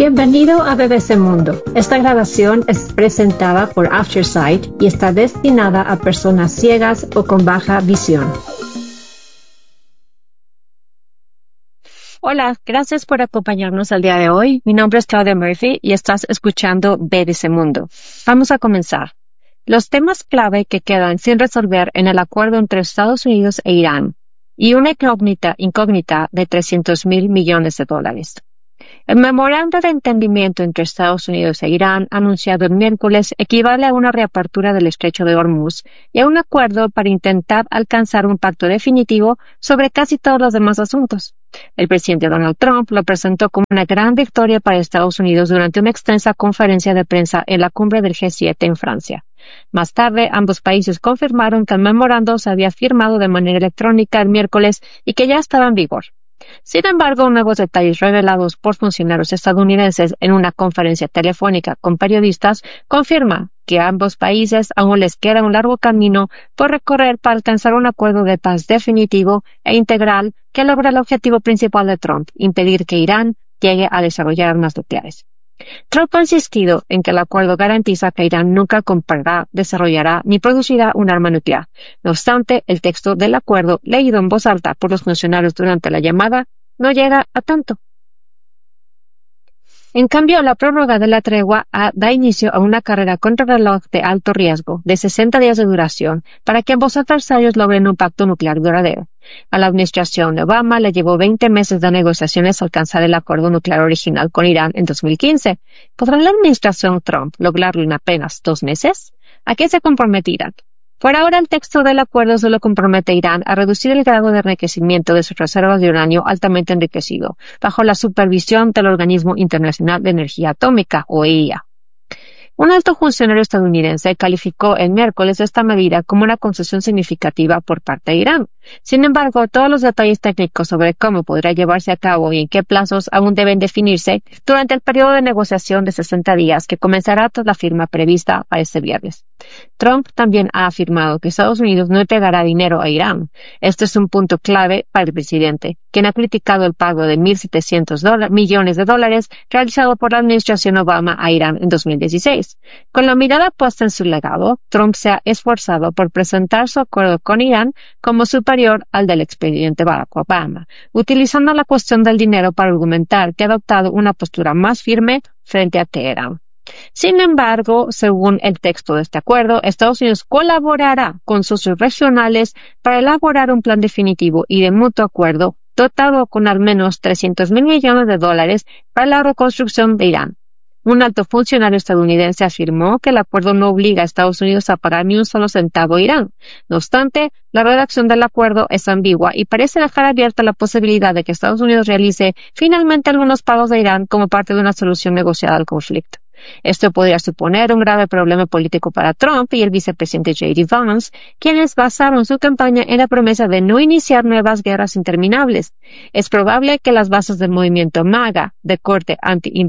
Bienvenido a BBC Mundo. Esta grabación es presentada por Aftersight y está destinada a personas ciegas o con baja visión. Hola, gracias por acompañarnos el día de hoy. Mi nombre es Claudia Murphy y estás escuchando BBC Mundo. Vamos a comenzar. Los temas clave que quedan sin resolver en el acuerdo entre Estados Unidos e Irán y una incógnita de $300,000 millones. El memorando de entendimiento entre Estados Unidos e Irán, anunciado el miércoles, equivale a una reapertura del estrecho de Hormuz y a un acuerdo para intentar alcanzar un pacto definitivo sobre casi todos los demás asuntos. El presidente Donald Trump lo presentó como una gran victoria para Estados Unidos durante una extensa conferencia de prensa en la cumbre del G7 en Francia. Más tarde, ambos países confirmaron que el memorando se había firmado de manera electrónica el miércoles y que ya estaba en vigor. Sin embargo, nuevos detalles revelados por funcionarios estadounidenses en una conferencia telefónica con periodistas confirman que a ambos países aún les queda un largo camino por recorrer para alcanzar un acuerdo de paz definitivo e integral que logre el objetivo principal de Trump, impedir que Irán llegue a desarrollar armas nucleares. Trump ha insistido en que el acuerdo garantiza que Irán nunca comprará, desarrollará ni producirá un arma nuclear. No obstante, el texto del acuerdo, leído en voz alta por los funcionarios durante la llamada, no llega a tanto. En cambio, la prórroga de la tregua da inicio a una carrera contrarreloj de alto riesgo, de 60 días de duración, para que ambos adversarios logren un pacto nuclear duradero. A la administración de Obama le llevó 20 meses de negociaciones alcanzar el acuerdo nuclear original con Irán en 2015. ¿Podrá la administración Trump lograrlo en apenas 2 meses? ¿A qué se comprometirán? Por ahora, el texto del acuerdo solo compromete a Irán a reducir el grado de enriquecimiento de sus reservas de uranio altamente enriquecido, bajo la supervisión del Organismo Internacional de Energía Atómica, OEA. Un alto funcionario estadounidense calificó el miércoles esta medida como una concesión significativa por parte de Irán. Sin embargo, todos los detalles técnicos sobre cómo podrá llevarse a cabo y en qué plazos aún deben definirse durante el periodo de negociación de 60 días que comenzará tras la firma prevista para este viernes. Trump también ha afirmado que Estados Unidos no entregará dinero a Irán. Este es un punto clave para el presidente, quien ha criticado el pago de $1.700 millones realizado por la administración Obama a Irán en 2016. Con la mirada puesta en su legado, Trump se ha esforzado por presentar su acuerdo con Irán como superior al del expresidente Barack Obama, utilizando la cuestión del dinero para argumentar que ha adoptado una postura más firme frente a Teherán. Sin embargo, según el texto de este acuerdo, Estados Unidos colaborará con socios regionales para elaborar un plan definitivo y de mutuo acuerdo dotado con al menos $300,000 millones para la reconstrucción de Irán. Un alto funcionario estadounidense afirmó que el acuerdo no obliga a Estados Unidos a pagar ni un solo centavo a Irán. No obstante, la redacción del acuerdo es ambigua y parece dejar abierta la posibilidad de que Estados Unidos realice finalmente algunos pagos a Irán como parte de una solución negociada al conflicto. Esto podría suponer un grave problema político para Trump y el vicepresidente J.D. Vance, quienes basaron su campaña en la promesa de no iniciar nuevas guerras interminables. Es probable que las bases del movimiento MAGA, de corte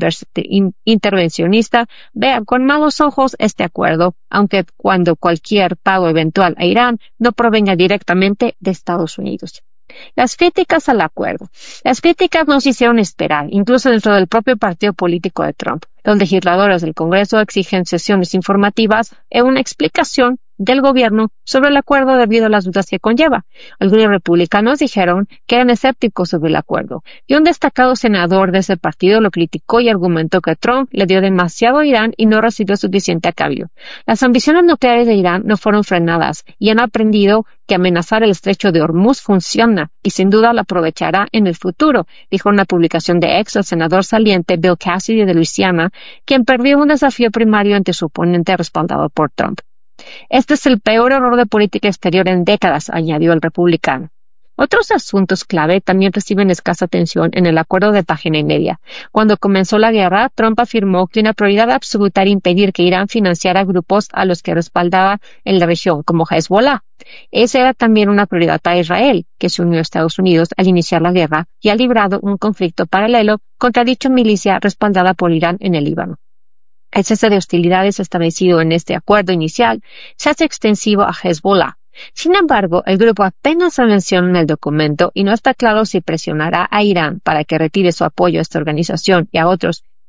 anti-intervencionista, vean con malos ojos este acuerdo, aunque cuando cualquier pago eventual a Irán no provenga directamente de Estados Unidos. Las críticas al acuerdo. Las críticas no se hicieron esperar, incluso dentro del propio partido político de Trump. Los legisladores del Congreso exigen sesiones informativas e una explicación del gobierno sobre el acuerdo debido a las dudas que conlleva. Algunos republicanos dijeron que eran escépticos sobre el acuerdo, y un destacado senador de ese partido lo criticó y argumentó que Trump le dio demasiado a Irán y no recibió suficiente a cambio. Las ambiciones nucleares de Irán no fueron frenadas y han aprendido que amenazar el estrecho de Hormuz funciona y sin duda lo aprovechará en el futuro, dijo en una publicación de X el senador saliente Bill Cassidy de Luisiana, quien perdió un desafío primario ante su oponente respaldado por Trump. Este es el peor error de política exterior en décadas, añadió el republicano. Otros asuntos clave también reciben escasa atención en el acuerdo de página y media. Cuando comenzó la guerra, Trump afirmó que una prioridad absoluta era impedir que Irán financiara grupos a los que respaldaba en la región, como Hezbollah. Esa era también una prioridad para Israel, que se unió a Estados Unidos al iniciar la guerra y ha librado un conflicto paralelo contra dicha milicia respaldada por Irán en el Líbano. El cese de hostilidades establecido en este acuerdo inicial se hace extensivo a Hezbollah. Sin embargo, el grupo apenas se menciona en el documento y no está claro si presionará a Irán para que retire su apoyo a esta organización y a otros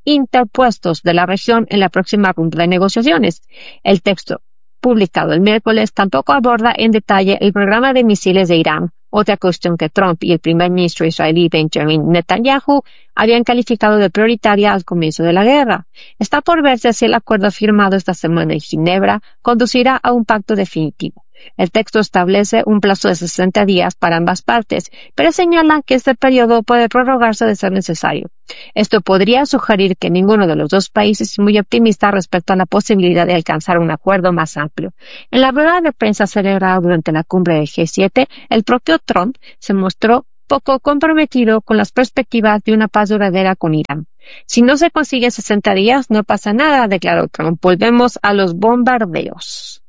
interpuestos de la región en la próxima ronda de negociaciones. El texto, publicado el miércoles, tampoco aborda en detalle el programa de misiles de Irán, otra cuestión que Trump y el primer ministro israelí Benjamin Netanyahu habían calificado de prioritaria al comienzo de la guerra. Está por verse si el acuerdo firmado esta semana en Ginebra conducirá a un pacto definitivo. El texto establece un plazo de 60 días para ambas partes, pero señala que este periodo puede prorrogarse de ser necesario. Esto podría sugerir que ninguno de los dos países es muy optimista respecto a la posibilidad de alcanzar un acuerdo más amplio. En la rueda de prensa celebrada durante la cumbre del G7, el propio Trump se mostró poco comprometido con las perspectivas de una paz duradera con Irán. Si no se consigue 60 días, no pasa nada, declaró Trump. Volvemos a los bombardeos.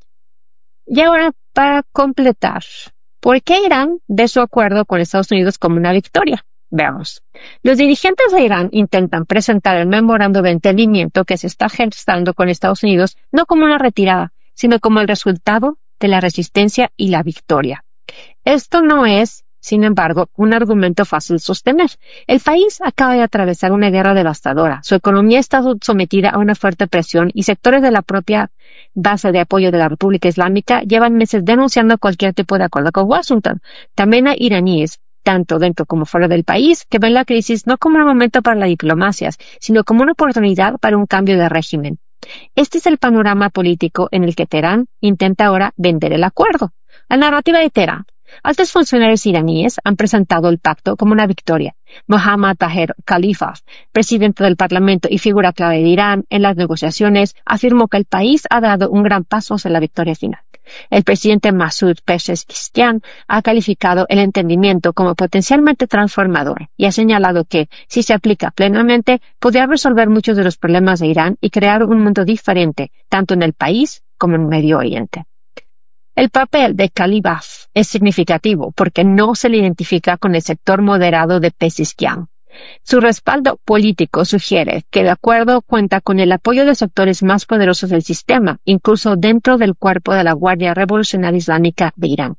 Y ahora, para completar, ¿por qué Irán ve su acuerdo con Estados Unidos como una victoria? Veamos. Los dirigentes de Irán intentan presentar el memorando de entendimiento que se está gestando con Estados Unidos no como una retirada, sino como el resultado de la resistencia y la victoria. Esto no es, sin embargo, un argumento fácil de sostener. El país acaba de atravesar una guerra devastadora. Su economía está sometida a una fuerte presión y sectores de la propia base de apoyo de la República Islámica llevan meses denunciando cualquier tipo de acuerdo con Washington. También hay iraníes, tanto dentro como fuera del país, que ven la crisis no como un momento para las diplomacias, sino como una oportunidad para un cambio de régimen. Este es el panorama político en el que Teherán intenta ahora vender el acuerdo. La narrativa de Teherán. Altos funcionarios iraníes han presentado el pacto como una victoria. Mohammad Bagher Khalifah, presidente del Parlamento y figura clave de Irán en las negociaciones, afirmó que el país ha dado un gran paso hacia la victoria final. El presidente Masoud Pezeshkian ha calificado el entendimiento como potencialmente transformador y ha señalado que, si se aplica plenamente, podría resolver muchos de los problemas de Irán y crear un mundo diferente, tanto en el país como en Medio Oriente. El papel de Khalifah es significativo porque no se le identifica con el sector moderado de Pezeshkian. Su respaldo político sugiere que el acuerdo cuenta con el apoyo de sectores más poderosos del sistema, incluso dentro del cuerpo de la Guardia Revolucionaria Islámica de Irán.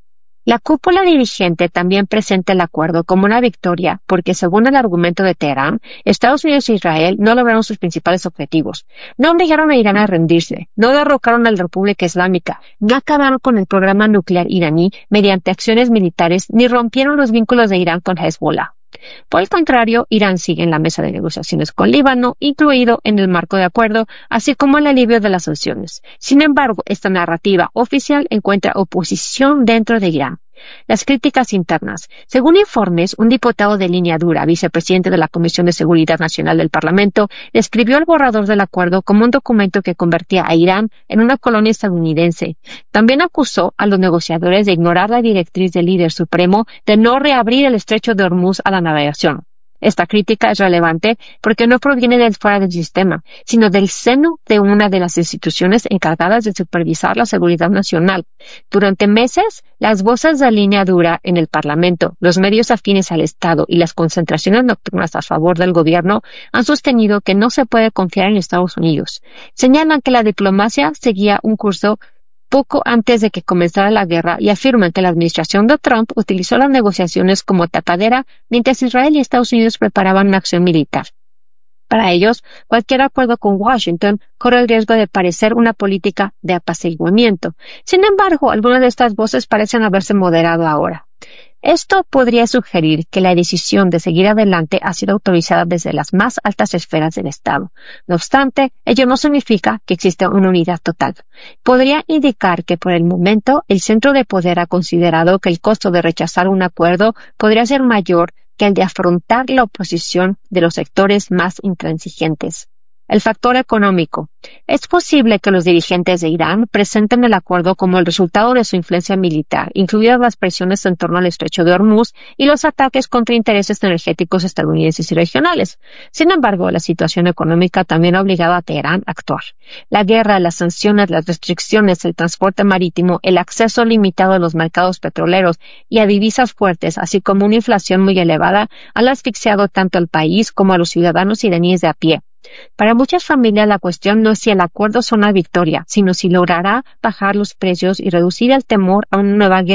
La cúpula dirigente también presenta el acuerdo como una victoria porque, según el argumento de Teherán, Estados Unidos e Israel no lograron sus principales objetivos. No obligaron a Irán a rendirse, no derrocaron a la República Islámica, no acabaron con el programa nuclear iraní mediante acciones militares, ni rompieron los vínculos de Irán con Hezbollah. Por el contrario, Irán sigue en la mesa de negociaciones con Líbano, incluido en el marco de acuerdo, así como el alivio de las sanciones. Sin embargo, esta narrativa oficial encuentra oposición dentro de Irán. Las críticas internas. Según informes, un diputado de línea dura, vicepresidente de la Comisión de Seguridad Nacional del Parlamento, describió el borrador del acuerdo como un documento que convertía a Irán en una colonia estadounidense. También acusó a los negociadores de ignorar la directriz del líder supremo de no reabrir el estrecho de Hormuz a la navegación. Esta crítica es relevante porque no proviene de fuera del sistema, sino del seno de una de las instituciones encargadas de supervisar la seguridad nacional. Durante meses, las voces de línea dura en el Parlamento, los medios afines al Estado y las concentraciones nocturnas a favor del gobierno han sostenido que no se puede confiar en Estados Unidos. Señalan que la diplomacia seguía un curso poco antes de que comenzara la guerra y afirman que la administración de Trump utilizó las negociaciones como tapadera mientras Israel y Estados Unidos preparaban una acción militar. Para ellos, cualquier acuerdo con Washington corre el riesgo de parecer una política de apaciguamiento. Sin embargo, algunas de estas voces parecen haberse moderado ahora. Esto podría sugerir que la decisión de seguir adelante ha sido autorizada desde las más altas esferas del Estado. No obstante, ello no significa que exista una unidad total. Podría indicar que por el momento el centro de poder ha considerado que el costo de rechazar un acuerdo podría ser mayor que el de afrontar la oposición de los sectores más intransigentes. El factor económico. Es posible que los dirigentes de Irán presenten el acuerdo como el resultado de su influencia militar, incluidas las presiones en torno al estrecho de Hormuz y los ataques contra intereses energéticos estadounidenses y regionales. Sin embargo, la situación económica también ha obligado a Teherán a actuar. La guerra, las sanciones, las restricciones, el transporte marítimo, el acceso limitado a los mercados petroleros y a divisas fuertes, así como una inflación muy elevada, han asfixiado tanto al país como a los ciudadanos iraníes de a pie. Para muchas familias la cuestión no es si el acuerdo es una victoria, sino si logrará bajar los precios y reducir el temor a una nueva guerra.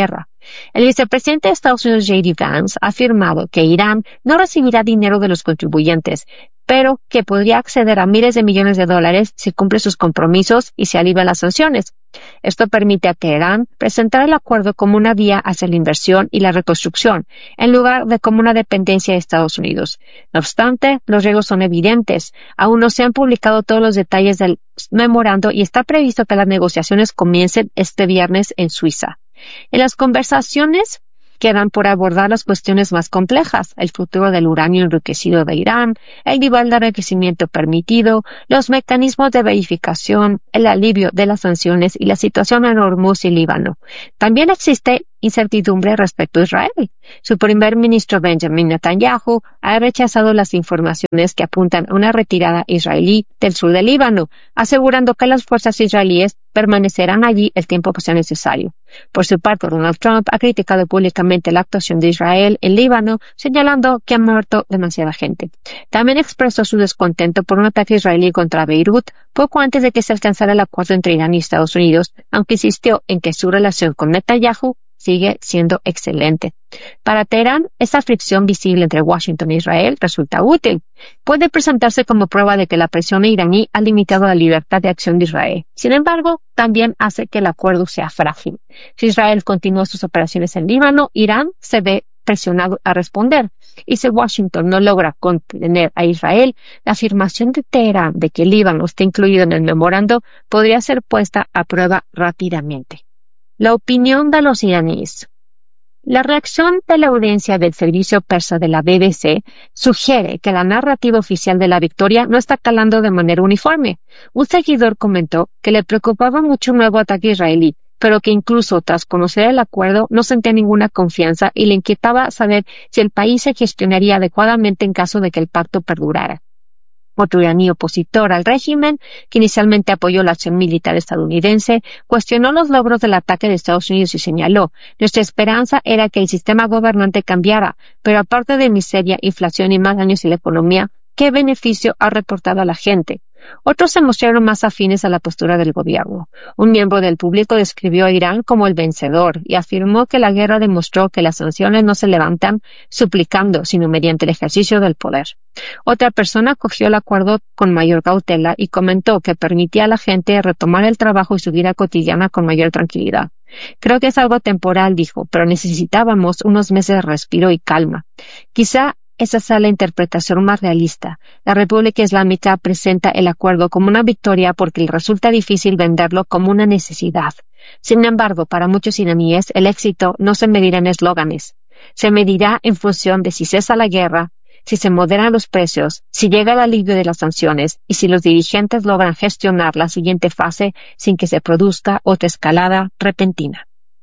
El vicepresidente de Estados Unidos, J.D. Vance, ha afirmado que Irán no recibirá dinero de los contribuyentes, pero que podría acceder a miles de millones de dólares si cumple sus compromisos y se alivian las sanciones. Esto permite a Teherán presentar el acuerdo como una vía hacia la inversión y la reconstrucción, en lugar de como una dependencia de Estados Unidos. No obstante, los riesgos son evidentes. Aún no se han publicado todos los detalles del memorando y está previsto que las negociaciones comiencen este viernes en Suiza. En las conversaciones quedan por abordar las cuestiones más complejas: el futuro del uranio enriquecido de Irán, el nivel de enriquecimiento permitido, los mecanismos de verificación, el alivio de las sanciones y la situación en Hormuz y Líbano. También existe incertidumbre respecto a Israel. Su primer ministro Benjamin Netanyahu ha rechazado las informaciones que apuntan a una retirada israelí del sur del Líbano, asegurando que las fuerzas israelíes permanecerán allí el tiempo que sea necesario. Por su parte, Donald Trump ha criticado públicamente la actuación de Israel en Líbano, señalando que ha muerto demasiada gente. También expresó su descontento por un ataque israelí contra Beirut poco antes de que se alcanzara el acuerdo entre Irán y Estados Unidos, aunque insistió en que su relación con Netanyahu sigue siendo excelente. Para Teherán, esta fricción visible entre Washington e Israel resulta útil. Puede presentarse como prueba de que la presión iraní ha limitado la libertad de acción de Israel. Sin embargo, también hace que el acuerdo sea frágil. Si Israel continúa sus operaciones en Líbano, Irán se ve presionado a responder. Y si Washington no logra contener a Israel, la afirmación de Teherán de que Líbano esté incluido en el memorando podría ser puesta a prueba rápidamente. La opinión de los iraníes. La reacción de la audiencia del servicio persa de la BBC sugiere que la narrativa oficial de la victoria no está calando de manera uniforme. Un seguidor comentó que le preocupaba mucho un nuevo ataque israelí, pero que incluso tras conocer el acuerdo no sentía ninguna confianza y le inquietaba saber si el país se gestionaría adecuadamente en caso de que el pacto perdurara. Otro iraní opositor al régimen, que inicialmente apoyó la acción militar estadounidense, cuestionó los logros del ataque de Estados Unidos y señaló: nuestra esperanza era que el sistema gobernante cambiara, pero aparte de miseria, inflación y más daños en la economía, ¿qué beneficio ha reportado a la gente? Otros se mostraron más afines a la postura del gobierno. Un miembro del público describió a Irán como el vencedor y afirmó que la guerra demostró que las sanciones no se levantan suplicando, sino mediante el ejercicio del poder. Otra persona acogió el acuerdo con mayor cautela y comentó que permitía a la gente retomar el trabajo y su vida cotidiana con mayor tranquilidad. Creo que es algo temporal, dijo, pero necesitábamos unos meses de respiro y calma. Quizá esa sea la interpretación más realista. La República Islámica presenta el acuerdo como una victoria porque le resulta difícil venderlo como una necesidad. Sin embargo, para muchos iraníes, el éxito no se medirá en eslóganes. Se medirá en función de si cesa la guerra, si se moderan los precios, si llega el alivio de las sanciones y si los dirigentes logran gestionar la siguiente fase sin que se produzca otra escalada repentina.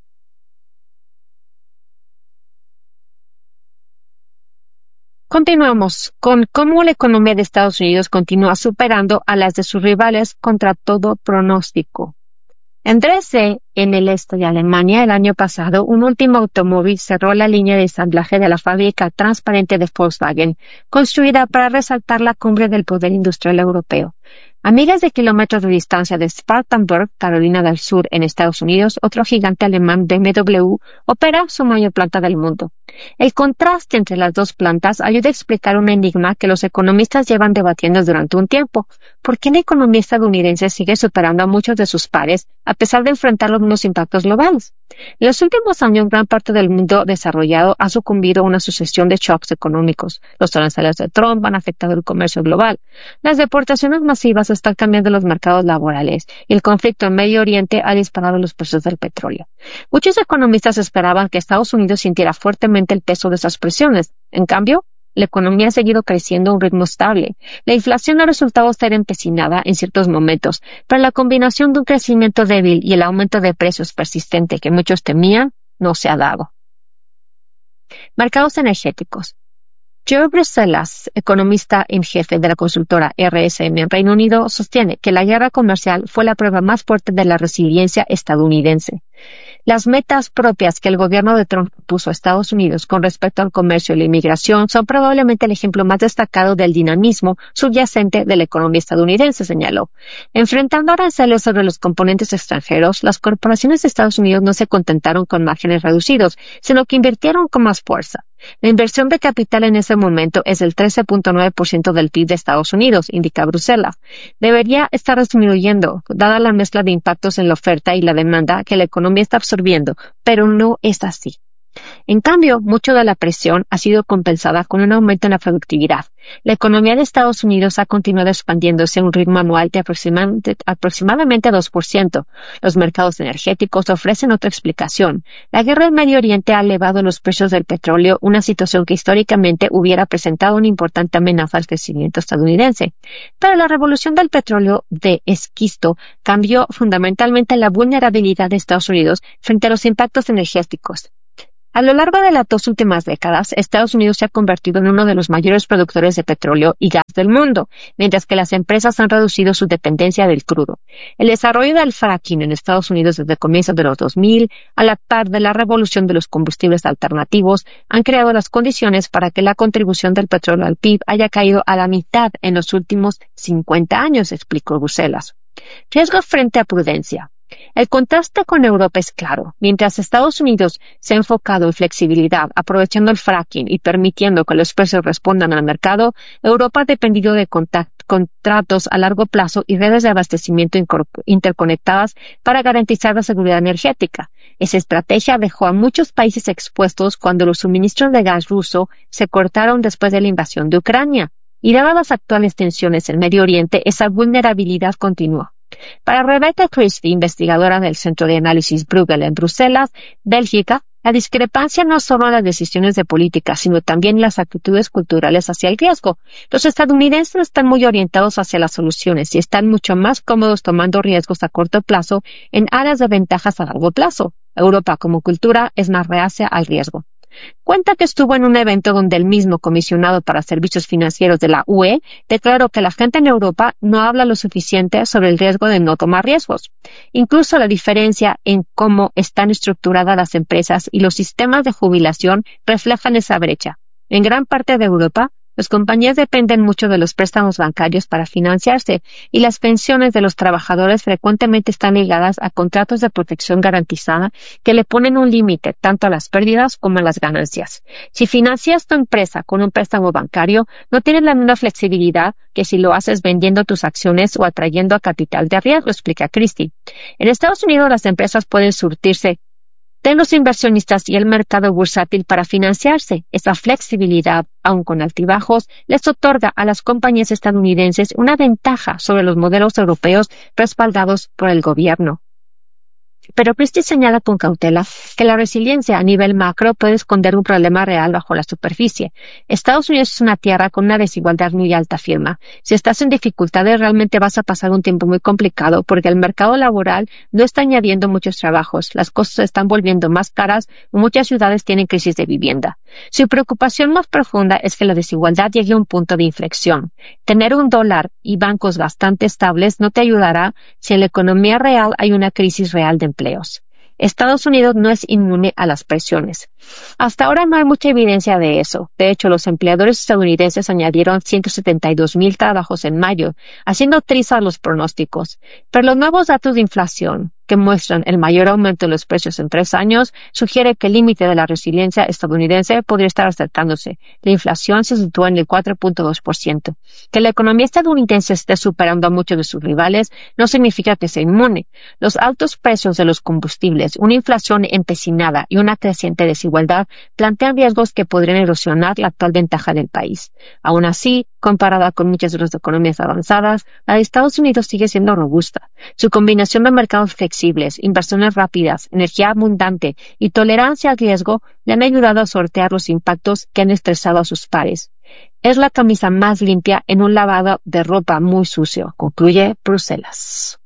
Continuamos con cómo la economía de Estados Unidos continúa superando a las de sus rivales contra todo pronóstico. En Dresde, en el este de Alemania, el año pasado, un último automóvil cerró la línea de ensamblaje de la fábrica transparente de Volkswagen, construida para resaltar la cumbre del poder industrial europeo. A miles de kilómetros de distancia de Spartanburg, Carolina del Sur, en Estados Unidos, otro gigante alemán, BMW, opera su mayor planta del mundo. El contraste entre las dos plantas ayuda a explicar un enigma que los economistas llevan debatiendo durante un tiempo. ¿Por qué la economía estadounidense sigue superando a muchos de sus pares a pesar de enfrentar los mismos impactos globales? En los últimos años, gran parte del mundo desarrollado ha sucumbido a una sucesión de shocks económicos. Los aranceles de Trump han afectado el comercio global. Las deportaciones masivas están cambiando los mercados laborales y el conflicto en Medio Oriente ha disparado los precios del petróleo. Muchos economistas esperaban que Estados Unidos sintiera fuertemente el peso de esas presiones. En cambio, la economía ha seguido creciendo a un ritmo estable. La inflación ha resultado ser empecinada en ciertos momentos, pero la combinación de un crecimiento débil y el aumento de precios persistente que muchos temían no se ha dado. Mercados energéticos. Joe Bruselas, economista en jefe de la consultora RSM en Reino Unido, sostiene que la guerra comercial fue la prueba más fuerte de la resiliencia estadounidense. Las metas propias que el gobierno de Trump puso a Estados Unidos con respecto al comercio y la inmigración son probablemente el ejemplo más destacado del dinamismo subyacente de la economía estadounidense, señaló. Enfrentando aranceles sobre los componentes extranjeros, las corporaciones de Estados Unidos no se contentaron con márgenes reducidos, sino que invirtieron con más fuerza. La inversión de capital en ese momento es del 13.9% del PIB de Estados Unidos, indica Bruselas. Debería estar disminuyendo, dada la mezcla de impactos en la oferta y la demanda que la economía está absorbiendo, pero no es así. En cambio, mucho de la presión ha sido compensada con un aumento en la productividad. La economía de Estados Unidos ha continuado expandiéndose a un ritmo anual de aproximadamente 2%. Los mercados energéticos ofrecen otra explicación. La guerra en Medio Oriente ha elevado los precios del petróleo, una situación que históricamente hubiera presentado una importante amenaza al crecimiento estadounidense. Pero la revolución del petróleo de esquisto cambió fundamentalmente la vulnerabilidad de Estados Unidos frente a los impactos energéticos. A lo largo de las 2 últimas décadas, Estados Unidos se ha convertido en uno de los mayores productores de petróleo y gas del mundo, mientras que las empresas han reducido su dependencia del crudo. El desarrollo del fracking en Estados Unidos desde comienzos de los 2000, a la par de la revolución de los combustibles alternativos, han creado las condiciones para que la contribución del petróleo al PIB haya caído a la mitad en los últimos 50 años, explicó Bruselas. Riesgo frente a prudencia. El contraste con Europa es claro. Mientras Estados Unidos se ha enfocado en flexibilidad, aprovechando el fracking y permitiendo que los precios respondan al mercado, Europa ha dependido de contratos a largo plazo y redes de abastecimiento interconectadas para garantizar la seguridad energética. Esa estrategia dejó a muchos países expuestos cuando los suministros de gas ruso se cortaron después de la invasión de Ucrania. Y dadas las actuales tensiones en Medio Oriente, esa vulnerabilidad continuó. Para Rebecca Christie, investigadora del Centro de Análisis Bruegel en Bruselas, Bélgica, la discrepancia no solo en las decisiones de política, sino también en las actitudes culturales hacia el riesgo. Los estadounidenses están muy orientados hacia las soluciones y están mucho más cómodos tomando riesgos a corto plazo en áreas de ventajas a largo plazo. Europa, como cultura, es más reacia al riesgo. Cuenta que estuvo en un evento donde el mismo comisionado para servicios financieros de la UE declaró que la gente en Europa no habla lo suficiente sobre el riesgo de no tomar riesgos. Incluso la diferencia en cómo están estructuradas las empresas y los sistemas de jubilación reflejan esa brecha. En gran parte de Europa, las compañías dependen mucho de los préstamos bancarios para financiarse y las pensiones de los trabajadores frecuentemente están ligadas a contratos de protección garantizada que le ponen un límite tanto a las pérdidas como a las ganancias. Si financias tu empresa con un préstamo bancario, no tienes la misma flexibilidad que si lo haces vendiendo tus acciones o atrayendo a capital de riesgo, explica Christie. En Estados Unidos las empresas pueden surtirse de los inversionistas y el mercado bursátil para financiarse. Esa flexibilidad, aun con altibajos, les otorga a las compañías estadounidenses una ventaja sobre los modelos europeos respaldados por el gobierno. Pero Christie señala con cautela que la resiliencia a nivel macro puede esconder un problema real bajo la superficie. Estados Unidos es una tierra con una desigualdad muy alta, afirma. Si estás en dificultades, realmente vas a pasar un tiempo muy complicado porque el mercado laboral no está añadiendo muchos trabajos, las cosas se están volviendo más caras y muchas ciudades tienen crisis de vivienda. Su preocupación más profunda es que la desigualdad llegue a un punto de inflexión. Tener un dólar y bancos bastante estables no te ayudará si en la economía real hay una crisis real de empleos. Estados Unidos no es inmune a las presiones. Hasta ahora no hay mucha evidencia de eso. De hecho, los empleadores estadounidenses añadieron 172,000 trabajos en mayo, haciendo trizas los pronósticos. Pero los nuevos datos de inflación, que muestran el mayor aumento en los precios en 3 años, sugiere que el límite de la resiliencia estadounidense podría estar acercándose. La inflación se sitúa en el 4.2%. Que la economía estadounidense esté superando a muchos de sus rivales no significa que sea inmune. Los altos precios de los combustibles, una inflación empecinada y una creciente desigualdad plantean riesgos que podrían erosionar la actual ventaja del país. Aún así, comparada con muchas de las economías avanzadas, la de Estados Unidos sigue siendo robusta. Su combinación de mercados flexibles, inversiones rápidas, energía abundante y tolerancia al riesgo le han ayudado a sortear los impactos que han estresado a sus pares. Es la camisa más limpia en un lavado de ropa muy sucio, concluye Bruselas.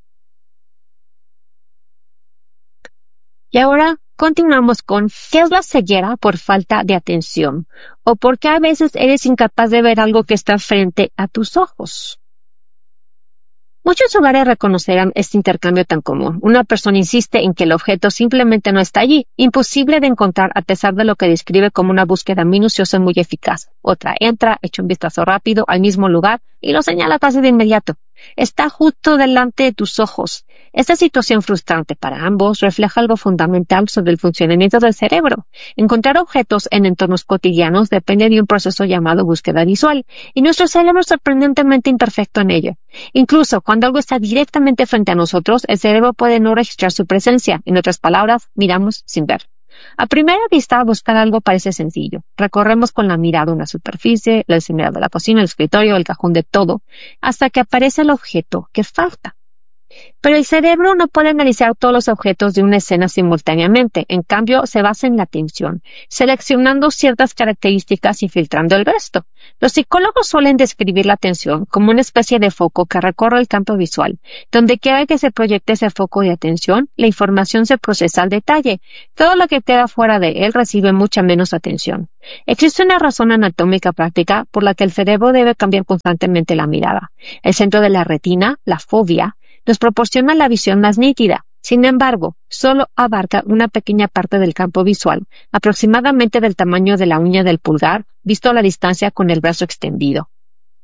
Y ahora continuamos con ¿qué es la ceguera por falta de atención? ¿O por qué a veces eres incapaz de ver algo que está frente a tus ojos? Muchos hogares reconocerán este intercambio tan común. Una persona insiste en que el objeto simplemente no está allí, imposible de encontrar a pesar de lo que describe como una búsqueda minuciosa y muy eficaz. Otra entra, echa un vistazo rápido al mismo lugar y lo señala casi de inmediato. Está justo delante de tus ojos. Esta situación frustrante para ambos refleja algo fundamental sobre el funcionamiento del cerebro. Encontrar objetos en entornos cotidianos depende de un proceso llamado búsqueda visual, y nuestro cerebro es sorprendentemente imperfecto en ello. Incluso cuando algo está directamente frente a nosotros, el cerebro puede no registrar su presencia. En otras palabras, miramos sin ver. A primera vista, buscar algo parece sencillo. Recorremos con la mirada una superficie, la escena de la cocina, el escritorio, el cajón de todo, hasta que aparece el objeto que falta. Pero el cerebro no puede analizar todos los objetos de una escena simultáneamente. En cambio, se basa en la atención, seleccionando ciertas características y filtrando el resto. Los psicólogos suelen describir la atención como una especie de foco que recorre el campo visual. Donde quiera que se proyecte ese foco de atención, la información se procesa al detalle. Todo lo que queda fuera de él recibe mucha menos atención. Existe una razón anatómica práctica por la que el cerebro debe cambiar constantemente la mirada. El centro de la retina, la fovea, nos proporciona la visión más nítida. Sin embargo, solo abarca una pequeña parte del campo visual, aproximadamente del tamaño de la uña del pulgar, visto a la distancia con el brazo extendido.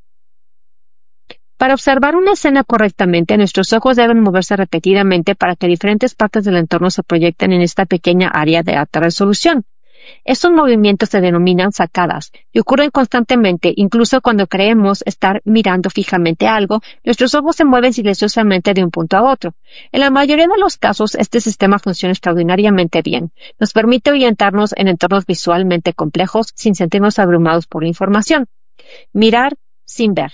Para observar una escena correctamente, nuestros ojos deben moverse repetidamente para que diferentes partes del entorno se proyecten en esta pequeña área de alta resolución. Estos movimientos se denominan sacadas y ocurren constantemente, incluso cuando creemos estar mirando fijamente algo, nuestros ojos se mueven silenciosamente de un punto a otro. En la mayoría de los casos, este sistema funciona extraordinariamente bien. Nos permite orientarnos en entornos visualmente complejos sin sentirnos abrumados por la información. Mirar sin ver.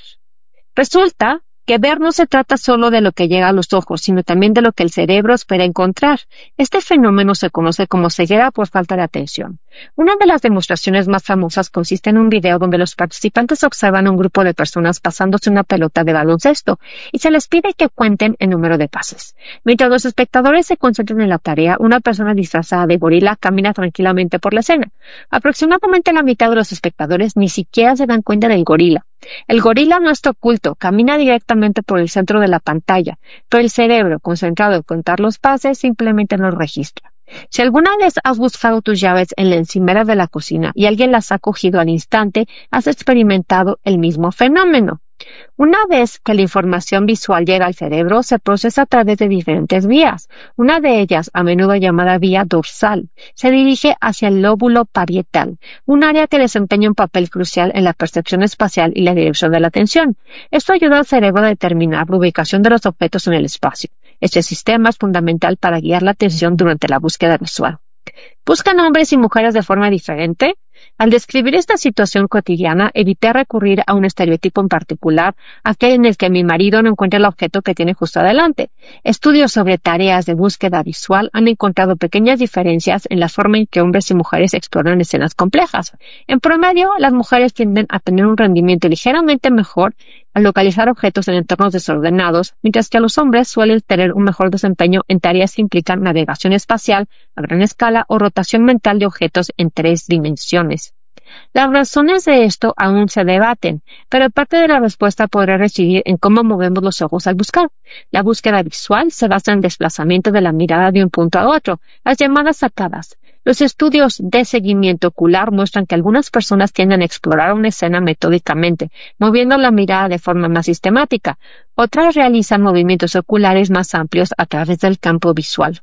Resulta que ver no se trata solo de lo que llega a los ojos, sino también de lo que el cerebro espera encontrar. Este fenómeno se conoce como ceguera por falta de atención. Una de las demostraciones más famosas consiste en un video donde los participantes observan a un grupo de personas pasándose una pelota de baloncesto y se les pide que cuenten el número de pases. Mientras los espectadores se concentran en la tarea, una persona disfrazada de gorila camina tranquilamente por la escena. Aproximadamente la mitad de los espectadores ni siquiera se dan cuenta del gorila. El gorila no está oculto, camina directamente por el centro de la pantalla, pero el cerebro, concentrado en contar los pases, simplemente no lo registra. Si alguna vez has buscado tus llaves en la encimera de la cocina y alguien las ha cogido al instante, has experimentado el mismo fenómeno. Una vez que la información visual llega al cerebro, se procesa a través de diferentes vías. Una de ellas, a menudo llamada vía dorsal, se dirige hacia el lóbulo parietal, un área que desempeña un papel crucial en la percepción espacial y la dirección de la atención. Esto ayuda al cerebro a determinar la ubicación de los objetos en el espacio. Este sistema es fundamental para guiar la atención durante la búsqueda visual. ¿Buscan hombres y mujeres de forma diferente? Al describir esta situación cotidiana, evité recurrir a un estereotipo en particular, aquel en el que mi marido no encuentra el objeto que tiene justo adelante. Estudios sobre tareas de búsqueda visual han encontrado pequeñas diferencias en la forma en que hombres y mujeres exploran escenas complejas. En promedio, las mujeres tienden a tener un rendimiento ligeramente mejor al localizar objetos en entornos desordenados, mientras que los hombres suelen tener un mejor desempeño en tareas que implican navegación espacial a gran escala o rotación mental de objetos en 3 dimensiones. Las razones de esto aún se debaten, pero parte de la respuesta podrá residir en cómo movemos los ojos al buscar. La búsqueda visual se basa en el desplazamiento de la mirada de un punto a otro, las llamadas sacadas. Los estudios de seguimiento ocular muestran que algunas personas tienden a explorar una escena metódicamente, moviendo la mirada de forma más sistemática. Otras realizan movimientos oculares más amplios a través del campo visual.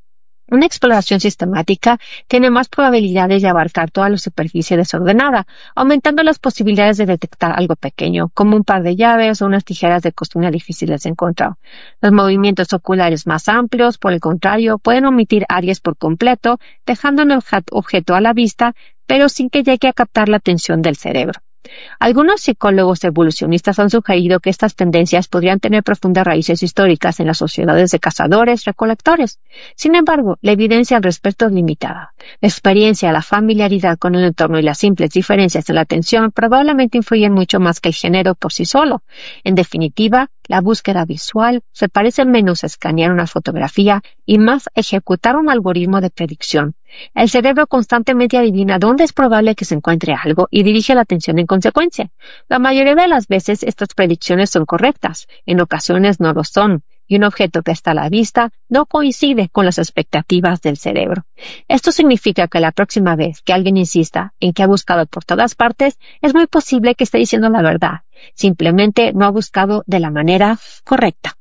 Una exploración sistemática tiene más probabilidades de abarcar toda la superficie desordenada, aumentando las posibilidades de detectar algo pequeño, como un par de llaves o unas tijeras de cocina difíciles de encontrar. Los movimientos oculares más amplios, por el contrario, pueden omitir áreas por completo, dejando un objeto a la vista, pero sin que llegue a captar la atención del cerebro. Algunos psicólogos evolucionistas han sugerido que estas tendencias podrían tener profundas raíces históricas en las sociedades de cazadores-recolectores. Sin embargo, la evidencia al respecto es limitada. La experiencia, la familiaridad con el entorno y las simples diferencias en la atención probablemente influyen mucho más que el género por sí solo. En definitiva, La búsqueda visual se parece menos a escanear una fotografía y más a ejecutar un algoritmo de predicción. El cerebro constantemente adivina dónde es probable que se encuentre algo y dirige la atención en consecuencia. La mayoría de las veces estas predicciones son correctas, en ocasiones no lo son, y un objeto que está a la vista no coincide con las expectativas del cerebro. Esto significa que la próxima vez que alguien insista en que ha buscado por todas partes, es muy posible que esté diciendo la verdad. Simplemente no ha buscado de la manera correcta.